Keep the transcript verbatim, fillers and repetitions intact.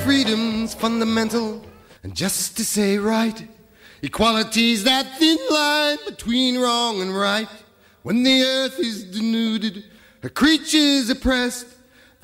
Freedom's fundamental and justice ain't right. Equality's that thin line between wrong and right. When the earth is denuded, her creatures oppressed,